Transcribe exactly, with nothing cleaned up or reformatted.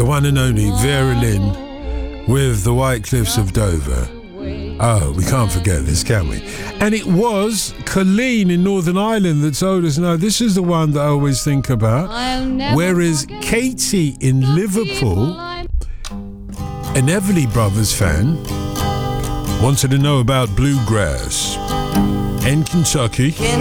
one and only Vera Lynn with the White Cliffs of Dover. Oh, we can't forget this, can we? And it was Colleen in Northern Ireland that told us, no, this is the one that I always think about. Whereas Katie in Liverpool, an Everly Brothers fan, wanted to know about bluegrass in Kentucky.